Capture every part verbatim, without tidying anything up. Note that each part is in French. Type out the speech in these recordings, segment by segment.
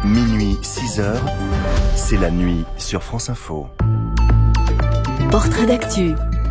Minuit, six heures, c'est la nuit sur France Info. Portrait d'actu.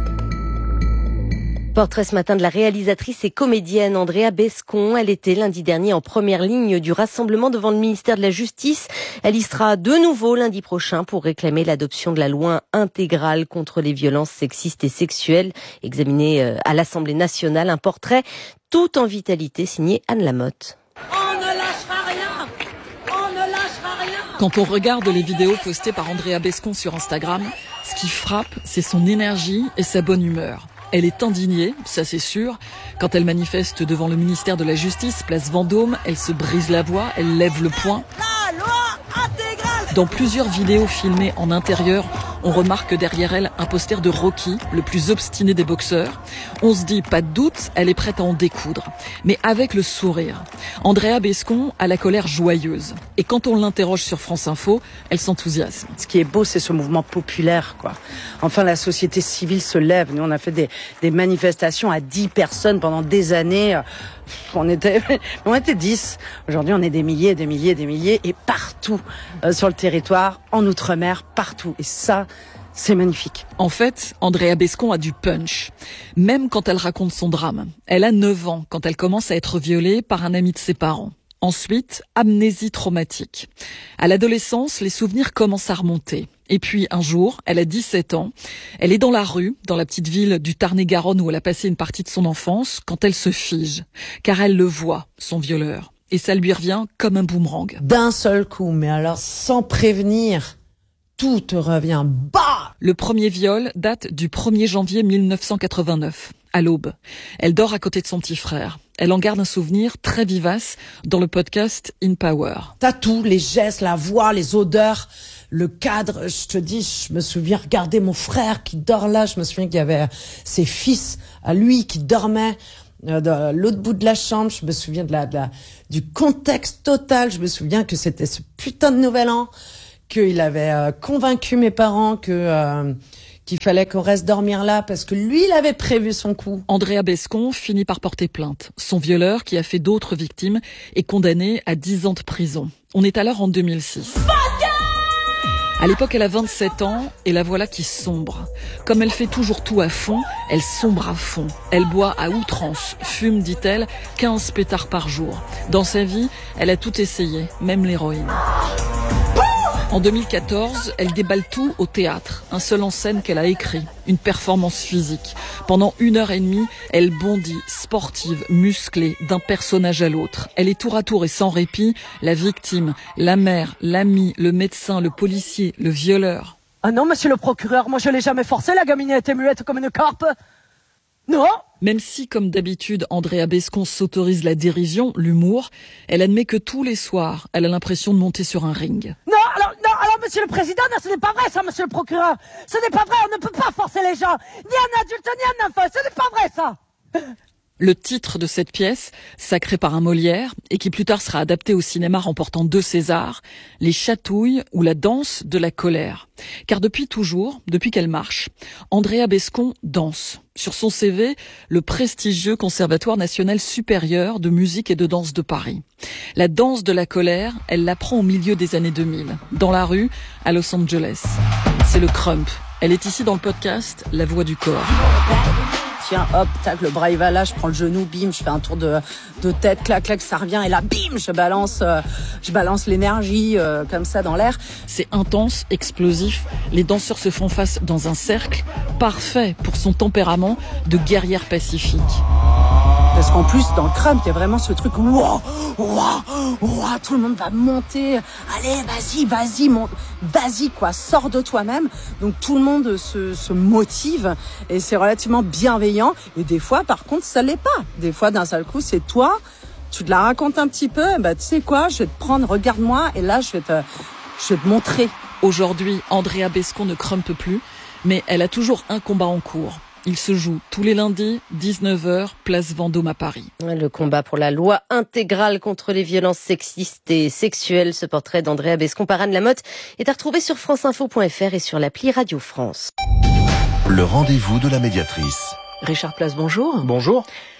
Portrait ce matin de la réalisatrice et comédienne Andrea Bescon. Elle était lundi dernier en première ligne du rassemblement devant le ministère de la Justice. Elle y sera de nouveau lundi prochain pour réclamer l'adoption de la loi intégrale contre les violences sexistes et sexuelles, examinée à l'Assemblée nationale. Un portrait tout en vitalité signé Anne Lamotte. On ne lâchera rien. On ne lâchera rien. Quand on regarde les vidéos postées par Andrea Bescon sur Instagram, ce qui frappe, c'est son énergie et sa bonne humeur. Elle est indignée, ça c'est sûr. Quand elle manifeste devant le ministère de la Justice, place Vendôme, elle se brise la voix, elle lève le poing. La loi intégrale. Dans plusieurs vidéos filmées en intérieur, on remarque derrière elle un poster de Rocky, le plus obstiné des boxeurs. On se dit, pas de doute, elle est prête à en découdre. Mais avec le sourire. Andrea Bescon a la colère joyeuse. Et quand on l'interroge sur France Info, elle s'enthousiasme. Ce qui est beau, c'est ce mouvement populaire, quoi. Enfin, la société civile se lève. Nous, on a fait des, des manifestations à dix personnes pendant des années. On était, on était dix. Aujourd'hui, on est des milliers, des milliers, des milliers. Et partout, euh, sur le territoire, en Outre-mer, partout. Et ça, c'est magnifique. En fait, Andrea Bescon a du punch. Même quand elle raconte son drame. Elle a neuf ans quand elle commence à être violée par un ami de ses parents. Ensuite, amnésie traumatique. À l'adolescence, les souvenirs commencent à remonter. Et puis, un jour, elle a dix-sept ans. Elle est dans la rue, dans la petite ville du Tarn-et-Garonne où elle a passé une partie de son enfance, quand elle se fige. Car elle le voit, son violeur. Et ça lui revient comme un boomerang. D'un seul coup, mais alors sans prévenir, tout te revient bas. Le premier viol date du premier janvier mille neuf cent quatre-vingt-neuf, à l'aube. Elle dort à côté de son petit frère. Elle en garde un souvenir très vivace dans le podcast In Power. T'as tout, les gestes, la voix, les odeurs, le cadre. Je te dis, je me souviens regarder mon frère qui dort là. Je me souviens qu'il y avait ses fils à lui qui dormaient euh, de l'autre bout de la chambre. Je me souviens de la, de la, du contexte total. Je me souviens que c'était ce putain de nouvel an, qu'il avait euh, convaincu mes parents que... Euh, qu'il fallait qu'on reste dormir là parce que lui, il avait prévu son coup. Andrea Bescon finit par porter plainte. Son violeur, qui a fait d'autres victimes, est condamné à dix ans de prison. On est alors en deux mille six. À l'époque, elle a vingt-sept ans et la voilà qui sombre. Comme elle fait toujours tout à fond, elle sombre à fond. Elle boit à outrance, fume, dit-elle, quinze pétards par jour. Dans sa vie, elle a tout essayé, même l'héroïne. En deux mille quatorze, elle déballe tout au théâtre, un seul en scène qu'elle a écrit, une performance physique. Pendant une heure et demie, elle bondit, sportive, musclée, d'un personnage à l'autre. Elle est tour à tour et sans répit, la victime, la mère, l'ami, le médecin, le policier, le violeur. Ah non, monsieur le procureur, moi je l'ai jamais forcé, la gamine était muette comme une carpe. Non. Même si, comme d'habitude, Andrea Bescon s'autorise la dérision, l'humour, elle admet que tous les soirs, elle a l'impression de monter sur un ring. Non, alors, non, alors, monsieur le président, non, ce n'est pas vrai, ça, monsieur le procureur. Ce n'est pas vrai, on ne peut pas forcer les gens. Ni un adulte, ni un enfant, ce n'est pas vrai, ça. Le titre de cette pièce, sacrée par un Molière, et qui plus tard sera adaptée au cinéma remportant deux Césars, Les Chatouilles ou La danse de la colère. Car depuis toujours, depuis qu'elle marche, Andrea Bescon danse. Sur son C V, le prestigieux Conservatoire national supérieur de musique et de danse de Paris. La danse de la colère, elle l'apprend au milieu des années deux mille, dans la rue, à Los Angeles. C'est le crump. Elle est ici dans le podcast La Voix du corps. Tiens, hop, tac, le bras il va là, je prends le genou, bim, je fais un tour de, de tête, clac, clac, ça revient, et là, bim, je balance, euh, je balance l'énergie euh, comme ça dans l'air. C'est intense, explosif. Les danseurs se font face dans un cercle, parfait pour son tempérament de guerrière pacifique. Parce qu'en plus, dans le crump, il y a vraiment ce truc, wow, wow, wow, tout le monde va monter, allez, vas-y, vas-y, monte, vas-y, quoi, sors de toi-même. Donc tout le monde se, se motive et c'est relativement bienveillant. Et des fois, par contre, ça l'est pas. Des fois, d'un seul coup, c'est toi, tu te la racontes un petit peu, bah, tu sais quoi, je vais te prendre, regarde-moi, et là, je vais te, je vais te montrer. Aujourd'hui, Andrea Bescon ne crumpe plus, mais elle a toujours un combat en cours. Il se joue tous les lundis, dix-neuf heures, place Vendôme à Paris. Le combat pour la loi intégrale contre les violences sexistes et sexuelles. Ce portrait d'Andrea Bescon par Anne Lamotte est à retrouver sur franceinfo point f r et sur l'appli Radio France. Le rendez-vous de la médiatrice. Richard Place, bonjour. Bonjour.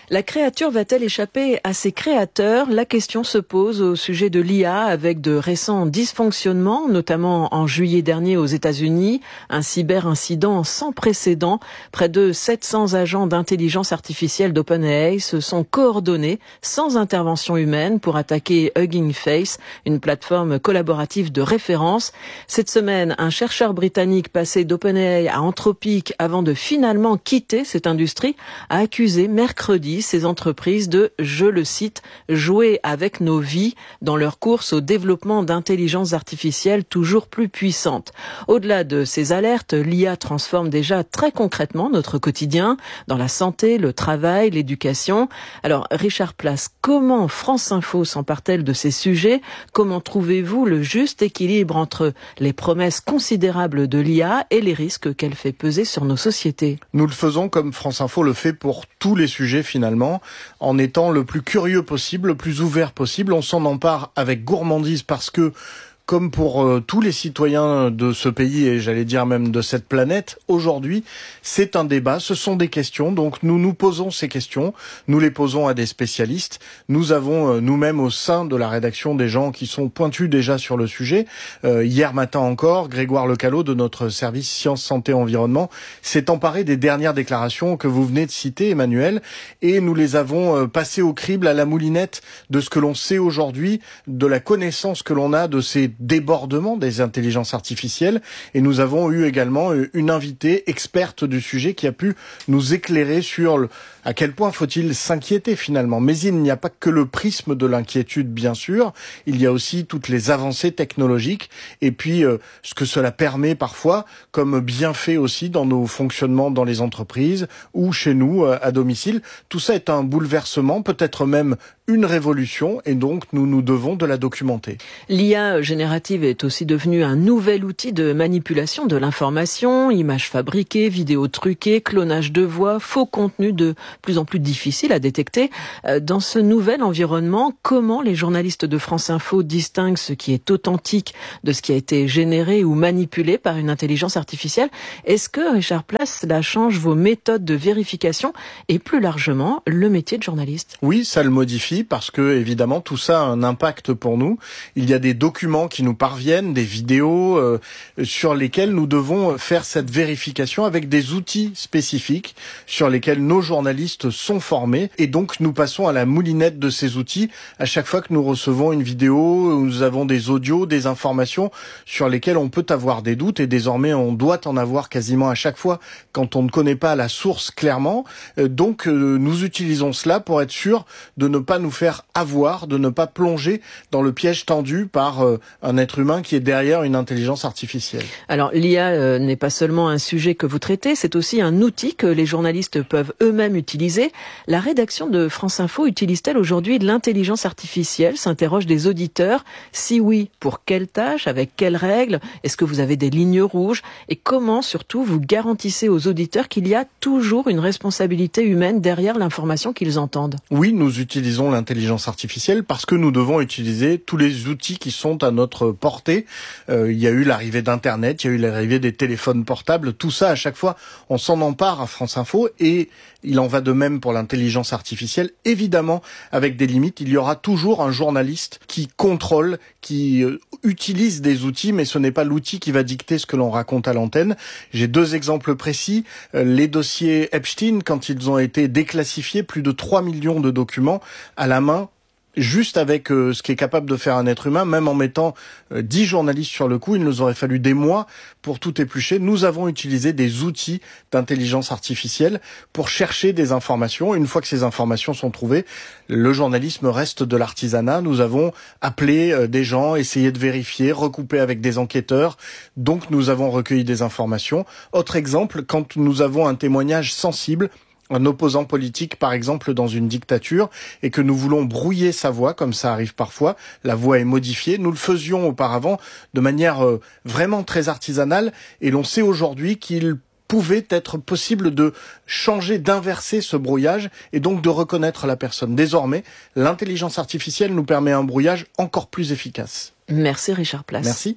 La créature va-t-elle échapper à ses créateurs? La question se pose au sujet de l'I A avec de récents dysfonctionnements, notamment en juillet dernier aux États-Unis, un cyberincident sans précédent. Près de sept cents agents d'intelligence artificielle d'OpenAI se sont coordonnés sans intervention humaine pour attaquer Hugging Face, une plateforme collaborative de référence. Cette semaine, un chercheur britannique passé d'OpenAI à Anthropic avant de finalement quitter cette industrie a accusé mercredi ces entreprises de, je le cite, jouer avec nos vies dans leur course au développement d'intelligence artificielle toujours plus puissante. Au-delà de ces alertes, l'I A transforme déjà très concrètement notre quotidien dans la santé, le travail, l'éducation. Alors, Richard Place, comment France Info s'empare-t-elle de ces sujets? Comment trouvez-vous le juste équilibre entre les promesses considérables de l'I A et les risques qu'elle fait peser sur nos sociétés? Nous le faisons comme France Info le fait pour tous les sujets finalement, en étant le plus curieux possible, le plus ouvert possible. On s'en empare avec gourmandise parce que, comme pour euh, tous les citoyens de ce pays et j'allais dire même de cette planète, aujourd'hui, c'est un débat, ce sont des questions. Donc nous nous posons ces questions, nous les posons à des spécialistes. Nous avons euh, nous-mêmes au sein de la rédaction des gens qui sont pointus déjà sur le sujet. Euh, hier matin encore, Grégoire Lecallot de notre service Sciences, Santé, Environnement s'est emparé des dernières déclarations que vous venez de citer, Emmanuel, et nous les avons euh, passées au crible, à la moulinette de ce que l'on sait aujourd'hui, de la connaissance que l'on a de ces débordement des intelligences artificielles, et nous avons eu également une invitée experte du sujet qui a pu nous éclairer sur le, à quel point faut-il s'inquiéter finalement. Mais il n'y a pas que le prisme de l'inquiétude, bien sûr, il y a aussi toutes les avancées technologiques et puis euh, ce que cela permet parfois comme bienfait aussi dans nos fonctionnements dans les entreprises ou chez nous euh, à domicile. Tout ça est un bouleversement, peut-être même une révolution, et donc nous nous devons de la documenter. L'I A générative est aussi devenue un nouvel outil de manipulation de l'information, images fabriquées, vidéos truquées, clonage de voix, faux contenus de plus en plus difficiles à détecter. Dans ce nouvel environnement, comment les journalistes de France Info distinguent ce qui est authentique de ce qui a été généré ou manipulé par une intelligence artificielle? Est-ce que, Richard Place, cela change vos méthodes de vérification et plus largement le métier de journaliste? Oui, ça le modifie parce que, évidemment, tout ça a un impact pour nous. Il y a des documents qui nous parviennent, des vidéos euh, sur lesquelles nous devons faire cette vérification avec des outils spécifiques sur lesquels nos journalistes sont formés. Et donc, nous passons à la moulinette de ces outils à chaque fois que nous recevons une vidéo, où nous avons des audios, des informations sur lesquelles on peut avoir des doutes. Et désormais, on doit en avoir quasiment à chaque fois quand on ne connaît pas la source clairement. Euh, donc, euh, nous utilisons cela pour être sûr de ne pas nous faire avoir, de ne pas plonger dans le piège tendu par euh, un être humain qui est derrière une intelligence artificielle. Alors l'I A euh, n'est pas seulement un sujet que vous traitez, c'est aussi un outil que les journalistes peuvent eux-mêmes utiliser. La rédaction de France Info utilise-t-elle aujourd'hui de l'intelligence artificielle? S'interrogent des auditeurs. Si oui, pour quelle tâche? Avec quelles règles? Est-ce que vous avez des lignes rouges? Et comment surtout vous garantissez aux auditeurs qu'il y a toujours une responsabilité humaine derrière l'information qu'ils entendent? Oui, nous utilisons l'intelligence artificielle parce que nous devons utiliser tous les outils qui sont à notre portée. Euh, il y a eu l'arrivée d'Internet, il y a eu l'arrivée des téléphones portables, tout ça à chaque fois on s'en empare à France Info, et il en va de même pour l'intelligence artificielle, évidemment avec des limites. Il y aura toujours un journaliste qui contrôle, qui euh, utilise des outils, mais ce n'est pas l'outil qui va dicter ce que l'on raconte à l'antenne. J'ai deux exemples précis. Euh, les dossiers Epstein, quand ils ont été déclassifiés, plus de trois millions de documents à la main, juste avec euh, ce qui est capable de faire un être humain, même en mettant euh, dix journalistes sur le coup, il nous aurait fallu des mois pour tout éplucher. Nous avons utilisé des outils d'intelligence artificielle pour chercher des informations. Une fois que ces informations sont trouvées, le journalisme reste de l'artisanat. Nous avons appelé euh, des gens, essayé de vérifier, recoupé avec des enquêteurs. Donc nous avons recueilli des informations. Autre exemple, quand nous avons un témoignage sensible, un opposant politique, par exemple, dans une dictature, et que nous voulons brouiller sa voix, comme ça arrive parfois, la voix est modifiée. Nous le faisions auparavant de manière euh, vraiment très artisanale, et l'on sait aujourd'hui qu'il pouvait être possible de changer, d'inverser ce brouillage, et donc de reconnaître la personne. Désormais, l'intelligence artificielle nous permet un brouillage encore plus efficace. Merci Richard Place. Merci.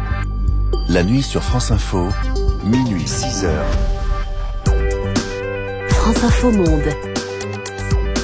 La nuit sur France Info, minuit six heures. France Info Monde.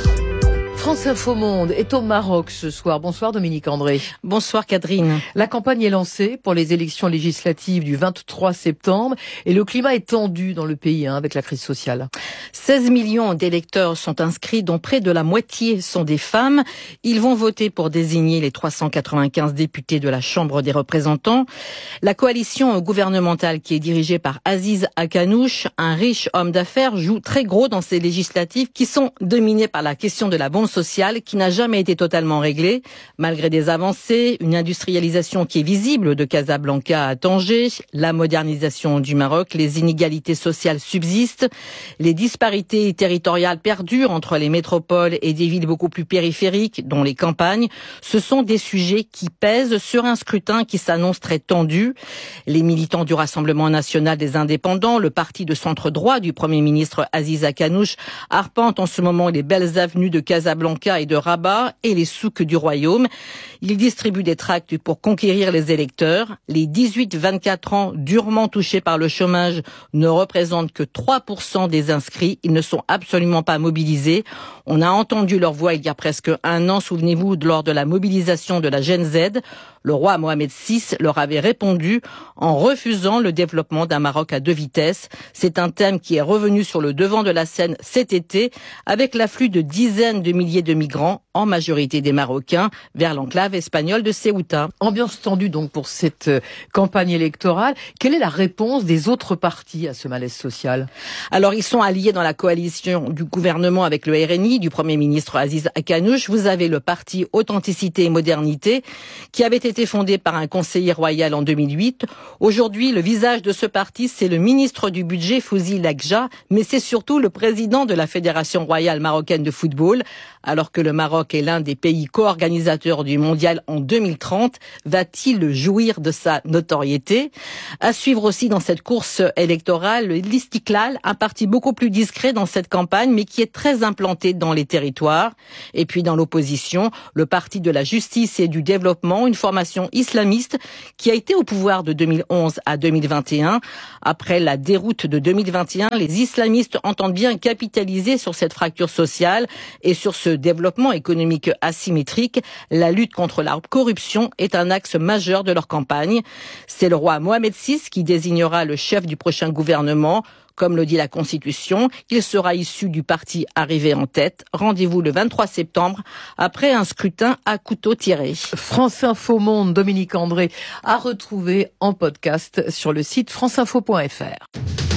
France Info Monde est au Maroc ce soir. Bonsoir Dominique André. Bonsoir Catherine. La campagne est lancée pour les élections législatives du vingt-trois septembre et le climat est tendu dans le pays hein, avec la crise sociale. seize millions d'électeurs sont inscrits, dont près de la moitié sont des femmes. Ils vont voter pour désigner les trois cent quatre-vingt-quinze députés de la Chambre des représentants. La coalition gouvernementale qui est dirigée par Aziz Akanouche, un riche homme d'affaires, joue très gros dans ces législatives qui sont dominées par la question de la bombe sociale qui n'a jamais été totalement réglée. Malgré des avancées, une industrialisation qui est visible de Casablanca à Tanger, la modernisation du Maroc, les inégalités sociales subsistent, les disparités territoriales perdurent entre les métropoles et des villes beaucoup plus périphériques, dont les campagnes. Ce sont des sujets qui pèsent sur un scrutin qui s'annonce très tendu. Les militants du Rassemblement national des indépendants, le parti de centre droit du Premier ministre Aziz Akanouche, arpentent en ce moment les belles avenues de Casablanca et de Rabat et les souks du royaume. Ils distribuent des tracts pour conquérir les électeurs. Les dix-huit vingt-quatre ans durement touchés par le chômage ne représentent que trois pour cent des inscrits. Ils ne sont absolument pas mobilisés. On a entendu leur voix il y a presque un an, souvenez-vous, lors de la mobilisation de la Gen Z. Le roi Mohamed six leur avait répondu en refusant le développement d'un Maroc à deux vitesses. C'est un thème qui est revenu sur le devant de la scène cet été avec l'afflux de dizaines de milliers de migrants, en majorité des Marocains, vers l'enclave espagnole de Ceuta. Ambiance tendue donc pour cette campagne électorale. Quelle est la réponse des autres partis à ce malaise social? Alors ils sont alliés dans la coalition du gouvernement avec le R N I, du Premier ministre Aziz Akanouche. Vous avez le parti Authenticité et Modernité, qui avait été fondé par un conseiller royal en deux mille huit. Aujourd'hui, le visage de ce parti, c'est le ministre du Budget, Fouzi Lakja, mais c'est surtout le président de la Fédération royale marocaine de football. Alors que le Maroc est l'un des pays co-organisateurs du mondial en deux mille trente, va-t-il jouir de sa notoriété? À suivre aussi dans cette course électorale, l'Istiklal, un parti beaucoup plus discret dans cette campagne, mais qui est très implanté dans les territoires. Et puis dans l'opposition, le parti de la justice et du développement, une formation islamiste qui a été au pouvoir de deux mille onze à deux mille vingt et un. Après la déroute de deux mille vingt et un, les islamistes entendent bien capitaliser sur cette fracture sociale et sur ce développement économique asymétrique. La lutte contre la corruption est un axe majeur de leur campagne. C'est le roi Mohamed six qui désignera le chef du prochain gouvernement. Comme le dit la Constitution, il sera issu du parti arrivé en tête. Rendez-vous le vingt-trois septembre, après un scrutin à couteau tiré. France Info Monde, Dominique André, à retrouver en podcast sur le site franceinfo point f r.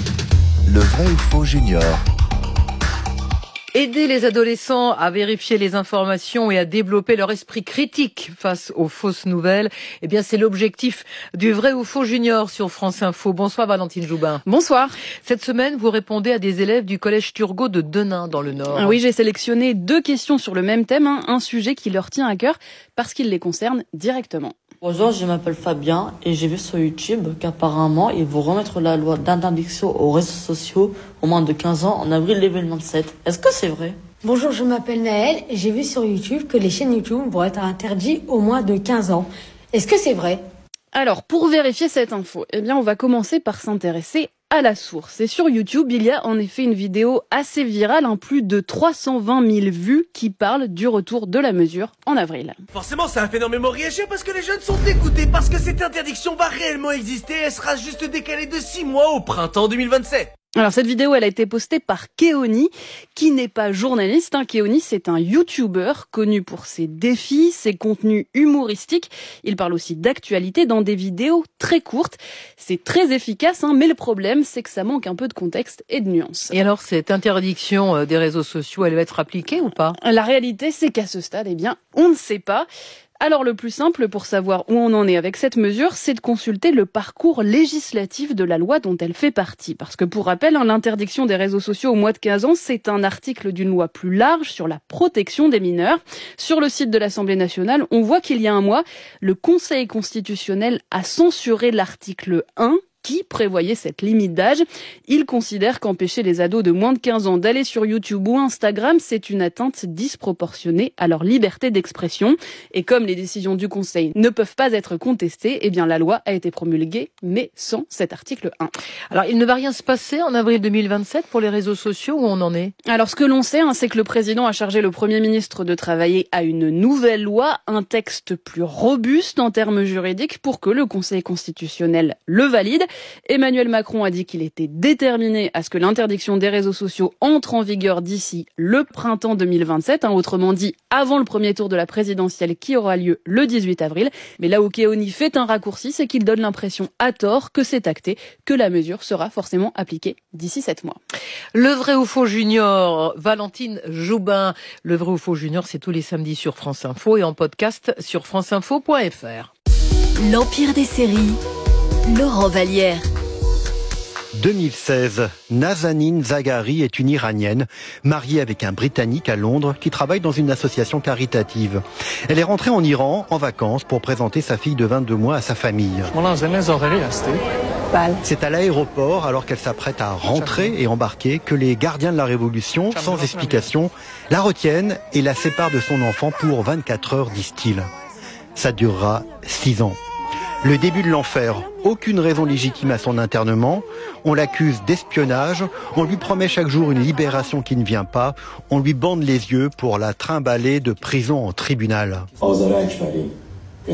Le vrai ou faux junior. Aider les adolescents à vérifier les informations et à développer leur esprit critique face aux fausses nouvelles, eh bien c'est l'objectif du vrai ou faux junior sur France Info. Bonsoir Valentine Joubin. Bonsoir. Cette semaine, vous répondez à des élèves du collège Turgot de Denain dans le Nord. Oui, j'ai sélectionné deux questions sur le même thème, hein, un sujet qui leur tient à cœur parce qu'il les concerne directement. Bonjour, je m'appelle Fabien et j'ai vu sur YouTube qu'apparemment ils vont remettre la loi d'interdiction aux réseaux sociaux au moins de quinze ans en avril deux mille vingt-sept. Est-ce que c'est vrai? Bonjour, je m'appelle Naël et j'ai vu sur YouTube que les chaînes YouTube vont être interdites au moins de quinze ans. Est-ce que c'est vrai? Alors, pour vérifier cette info, eh bien, on va commencer par s'intéresser à la source. Et sur YouTube, il y a en effet une vidéo assez virale, en plus de trois cent vingt mille vues, qui parle du retour de la mesure en avril. Forcément, c'est un phénomène réagir parce que les jeunes sont dégoûtés, parce que cette interdiction va réellement exister, elle sera juste décalée de six mois au printemps deux mille vingt-sept. Alors cette vidéo, elle a été postée par Keoni, qui n'est pas journaliste. Hein. Keoni, c'est un YouTuber connu pour ses défis, ses contenus humoristiques. Il parle aussi d'actualité dans des vidéos très courtes. C'est très efficace, hein, mais le problème, c'est que ça manque un peu de contexte et de nuances. Et alors, cette interdiction des réseaux sociaux, elle va être appliquée ou pas? La réalité, c'est qu'à ce stade, eh bien, on ne sait pas. Alors le plus simple pour savoir où on en est avec cette mesure, c'est de consulter le parcours législatif de la loi dont elle fait partie. Parce que pour rappel, hein, l'interdiction des réseaux sociaux au moins de quinze ans, c'est un article d'une loi plus large sur la protection des mineurs. Sur le site de l'Assemblée nationale, on voit qu'il y a un mois, le Conseil constitutionnel a censuré l'article un qui prévoyait cette limite d'âge. Il considère qu'empêcher les ados de moins de quinze ans d'aller sur YouTube ou Instagram, c'est une atteinte disproportionnée à leur liberté d'expression. Et comme les décisions du Conseil ne peuvent pas être contestées, eh bien la loi a été promulguée, mais sans cet article un. Alors, il ne va rien se passer en avril deux mille vingt-sept pour les réseaux sociaux, où on en est? Alors, ce que l'on sait, hein, c'est que le président a chargé le Premier ministre de travailler à une nouvelle loi, un texte plus robuste en termes juridiques pour que le Conseil constitutionnel le valide. Emmanuel Macron a dit qu'il était déterminé à ce que l'interdiction des réseaux sociaux entre en vigueur d'ici le printemps deux mille vingt-sept, hein, autrement dit avant le premier tour de la présidentielle qui aura lieu le dix-huit avril. Mais là où Keoni fait un raccourci, c'est qu'il donne l'impression à tort que c'est acté, que la mesure sera forcément appliquée d'ici sept mois. Le vrai ou faux junior, Valentine Joubin. Le vrai ou faux junior, c'est tous les samedis sur France Info et en podcast sur franceinfo point fr. L'Empire des séries, Laurent Vallière. deux mille seize, Nazanin Zaghari est une Iranienne, mariée avec un Britannique à Londres qui travaille dans une association caritative. Elle est rentrée en Iran en vacances pour présenter sa fille de vingt-deux mois à sa famille. C'est à l'aéroport, alors qu'elle s'apprête à rentrer et embarquer, que les gardiens de la Révolution, sans explication, la retiennent et la séparent de son enfant pour vingt-quatre heures, disent-ils. Ça durera six ans. Le début de l'enfer, aucune raison légitime à son internement, on l'accuse d'espionnage, on lui promet chaque jour une libération qui ne vient pas, on lui bande les yeux pour la trimballer de prison en tribunal. Je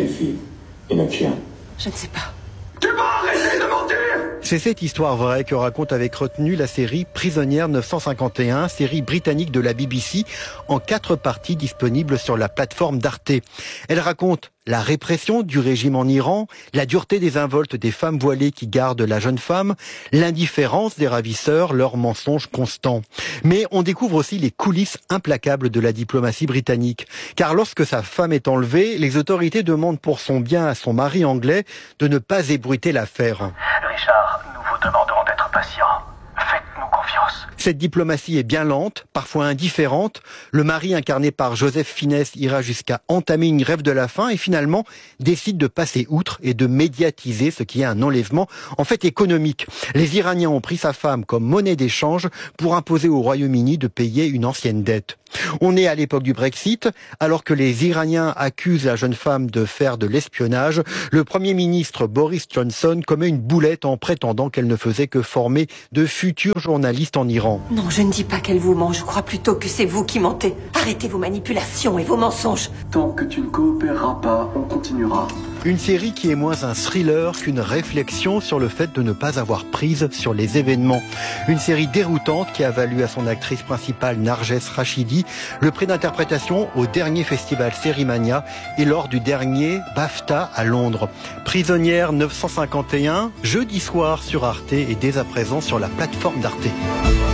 ne sais pas. Tu vas arrêter de mentir! C'est cette histoire vraie que raconte avec retenue la série Prisonnière neuf cent cinquante et un, série britannique de la B B C, en quatre parties disponibles sur la plateforme d'Arte. Elle raconte la répression du régime en Iran, la dureté des involtes des femmes voilées qui gardent la jeune femme, l'indifférence des ravisseurs, leurs mensonges constants. Mais on découvre aussi les coulisses implacables de la diplomatie britannique. Car lorsque sa femme est enlevée, les autorités demandent pour son bien à son mari anglais de ne pas ébruiter l'affaire. Richard, nous vous demanderons d'être patient. Faites-nous confiance. Cette diplomatie est bien lente, parfois indifférente. Le mari incarné par Joseph Fiennes ira jusqu'à entamer une grève de la faim et finalement décide de passer outre et de médiatiser ce qui est un enlèvement en fait économique. Les Iraniens ont pris sa femme comme monnaie d'échange pour imposer au Royaume-Uni de payer une ancienne dette. On est à l'époque du Brexit, alors que les Iraniens accusent la jeune femme de faire de l'espionnage. Le Premier ministre Boris Johnson commet une boulette en prétendant qu'elle ne faisait que former de futurs journalistes en Iran. Non, je ne dis pas qu'elle vous ment, je crois plutôt que c'est vous qui mentez. Arrêtez vos manipulations et vos mensonges. Tant que tu ne coopéreras pas, on continuera. Une série qui est moins un thriller qu'une réflexion sur le fait de ne pas avoir prise sur les événements. Une série déroutante qui a valu à son actrice principale Narges Rachidi le prix d'interprétation au dernier festival Sérimania et lors du dernier BAFTA à Londres. Prisonnière neuf cent cinquante et un, jeudi soir sur Arte et dès à présent sur la plateforme d'Arte.